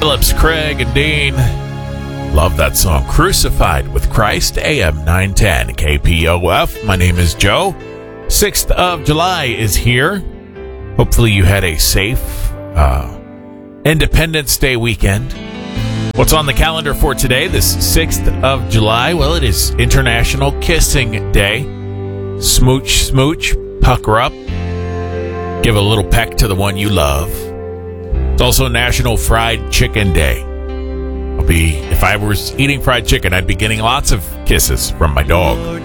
Phillips, Craig, and Dean. Love that song. Crucified with Christ, AM 910 KPOF. My name is Joe. 6th of July is here. Hopefully you had a safe Independence Day weekend. What's on the calendar for today, this 6th of July? Well, it is International Kissing Day. Smooch, smooch, pucker up. Give a little peck to the one you love. It's also National Fried Chicken Day. If I was eating fried chicken, I'd be getting lots of kisses from my dog.